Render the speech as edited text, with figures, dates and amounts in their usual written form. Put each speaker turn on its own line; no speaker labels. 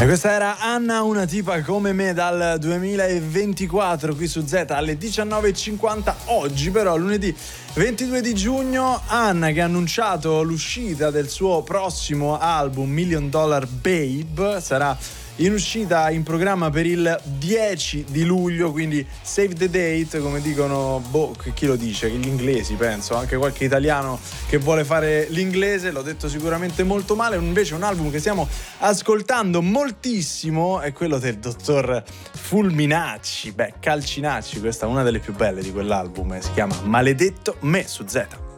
E questa era Anna, una tipa come me, dal 2024 qui su Z alle 19.50. Oggi però, lunedì 22 di giugno, Anna che ha annunciato l'uscita del suo prossimo album $1 Million Babe sarà in uscita in programma per il 10 di luglio, quindi save the date, come dicono, chi lo dice? Gli inglesi, penso, anche qualche italiano che vuole fare l'inglese, l'ho detto sicuramente molto male. Invece un album che stiamo ascoltando moltissimo è quello del dottor Fulminacci, Calcinacci, questa è una delle più belle di quell'album, si chiama Maledetto Me su Z.